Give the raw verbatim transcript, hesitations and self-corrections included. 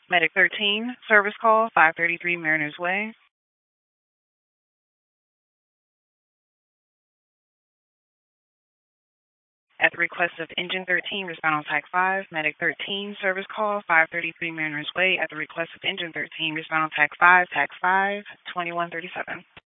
Medic thirteen, service call five thirty-three Mariners Way. At the request of Engine thirteen, respond on T A C five. Medic thirteen, service call five thirty-three Mariners Way. At the request of Engine thirteen, respond on T A C five, T A C five, twenty-one thirty-seven.